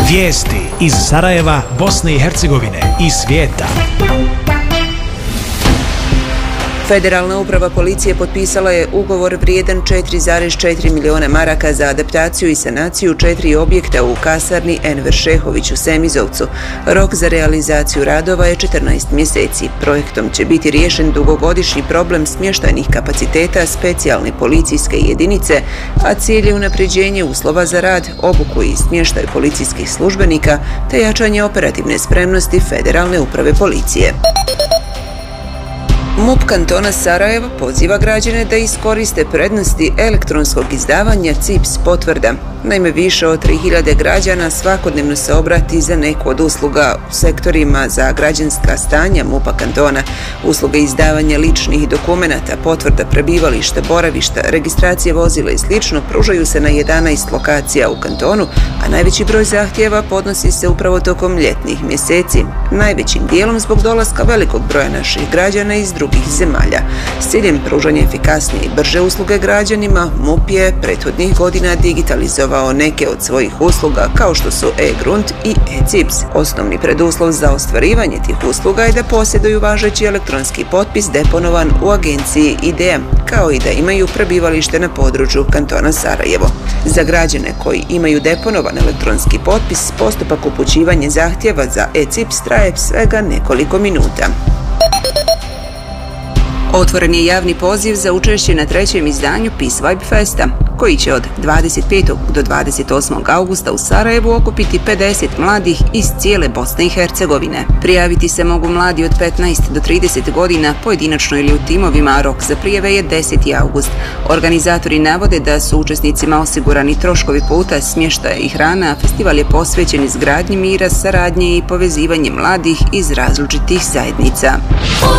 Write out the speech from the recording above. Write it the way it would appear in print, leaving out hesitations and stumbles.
Vijesti iz Sarajeva, Bosne i Hercegovine i svijeta. Federalna uprava policije potpisala je ugovor vrijedan 4,4 milijuna maraka za adaptaciju i sanaciju 4 objekta u kasarni Enver Šehović u Semizovcu. Rok za realizaciju radova je 14 mjeseci. Projektom će biti riješen dugogodišnji problem smještajnih kapaciteta specijalne policijske jedinice, a cilj je unapređenje uslova za rad, obuku i smještaj policijskih službenika te jačanje operativne spremnosti Federalne uprave policije. MUP kantona Sarajevo poziva građane da iskoriste prednosti elektronskog izdavanja CIPS potvrda. Naime, više od 3000 građana svakodnevno se obrati za neku od usluga u sektorima za građanska stanja MUP-a kantona. Usluge izdavanja ličnih dokumenata, potvrda prebivališta, boravišta, registracije vozila i sl. Pružaju se na 11 lokacija u kantonu, a najveći broj zahtjeva podnosi se upravo tokom ljetnih mjeseci, najvećim dijelom zbog dolaska velikog broja naših građana iz drugih zemalja. S ciljem pružanja efikasnije i brže usluge građanima, MUP je prethodnih godina digitalizovao neke od svojih usluga kao što su e-grunt i e-CIPS. Osnovni preduslov za ostvarivanje tih usluga je da posjeduju važeći elektronski potpis deponovan u agenciji IDEA, kao i da imaju prebivalište na području kantona Sarajevo. Za građane koji imaju deponovan elektronski potpis, postupak upućivanja zahtjeva za e-CIPS traje svega nekoliko minuta. Otvoren je javni poziv za učešće na 3. izdanju Peace Vibe Festa, koji će od 25. do 28. augusta u Sarajevu okupiti 50 mladih iz cijele Bosne i Hercegovine. Prijaviti se mogu mladi od 15 do 30 godina, pojedinačno ili u timovima, a rok za prijave je 10. august. Organizatori navode da su učesnicima osigurani troškovi puta, smještaja i hrana, a festival je posvećen izgradnji mira, saradnje i povezivanje mladih iz različitih zajednica.